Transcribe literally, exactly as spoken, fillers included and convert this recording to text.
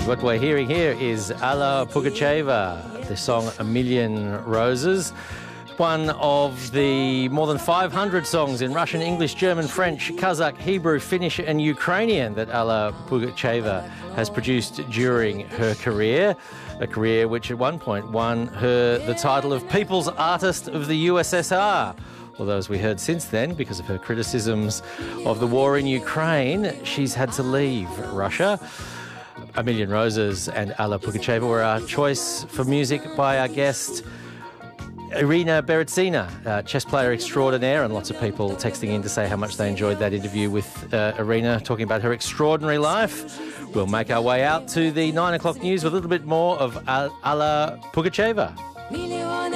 what we're hearing here is Alla Pugacheva, the song A Million Roses, one of the more than five hundred songs in Russian, English, German, French, Kazakh, Hebrew, Finnish and Ukrainian that Alla Pugacheva has produced during her career, a career which at one point won her the title of People's Artist of the U S S R. Although, as we heard since then, because of her criticisms of the war in Ukraine, she's had to leave Russia. A Million Roses and Alla Pugacheva were our choice for music by our guest, Irina Beretsina, uh, chess player extraordinaire, and lots of people texting in to say how much they enjoyed that interview with uh, Irina, talking about her extraordinary life. We'll make our way out to the nine o'clock news with a little bit more of Alla Pugacheva.